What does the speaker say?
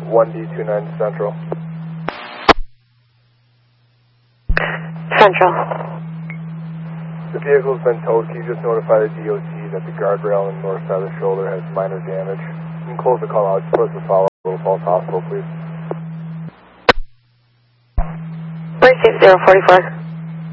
1D29 Central. Central. The vehicle's been towed. Can you just notify the DOT that the guardrail on the north side of the shoulder has minor damage? You can close the call out. Just put us a follow-up to Little Falls Hospital, please. 36044.